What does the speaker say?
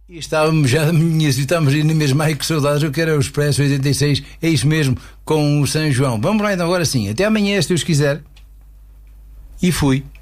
E estávamos já estamos ainda mesmo, ai que saudades, eu quero o Expresso 86, é isso mesmo, com o São João. Vamos lá então, agora sim, até amanhã se Deus quiser. E fui.